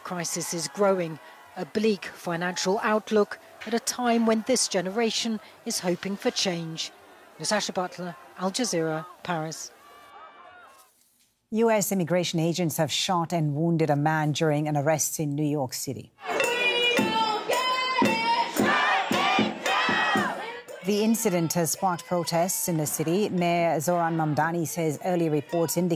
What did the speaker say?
crisis is growing, a bleak financial outlook at a time when this generation is hoping for change. Natasha Butler, Al Jazeera, Paris. U.S. immigration agents have shot and wounded a man during an arrest in New York City. The incident has sparked protests in the city. Mayor Zoran Mamdani says early reports indicate